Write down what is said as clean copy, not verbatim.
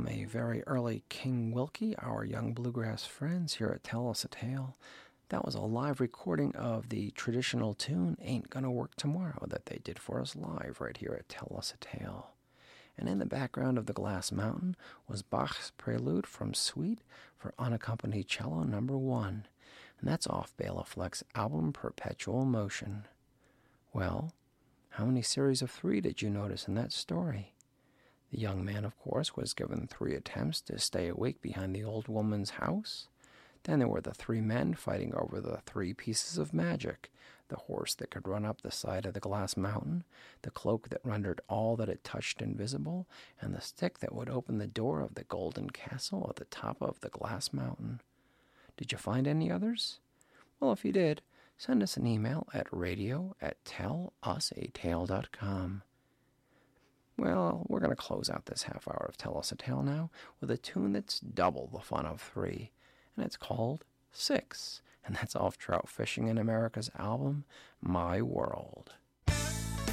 from a very early King Wilkie, our young bluegrass friends here at Tell Us a Tale. That was a live recording of the traditional tune Ain't Gonna Work Tomorrow that they did for us live right here at Tell Us a Tale. And in the background of the Glass Mountain was Bach's Prelude from Suite for Unaccompanied Cello No. 1, and that's off Bela Fleck's album Perpetual Motion. Well, how many series of 3 did you notice in that story? The young man, of course, was given 3 attempts to stay awake behind the old woman's house. Then there were the 3 men fighting over the 3 pieces of magic, the horse that could run up the side of the glass mountain, the cloak that rendered all that it touched invisible, and the stick that would open the door of the golden castle at the top of the glass mountain. Did you find any others? Well, if you did, send us an email at radio@tellusatale.com. Well, we're going to close out this half hour of Tell Us a Tale now with a tune that's double the fun of 3, and it's called 6, and that's off Trout Fishing in America's album, My World.